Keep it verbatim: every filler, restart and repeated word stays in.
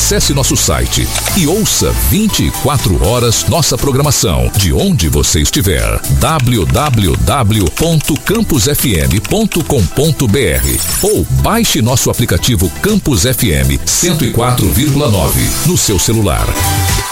Acesse nosso site e ouça vinte e quatro horas nossa programação de onde você estiver. w w w ponto campus f m ponto com ponto b r ou baixe nosso aplicativo Campus F M cento e quatro vírgula nove no seu celular.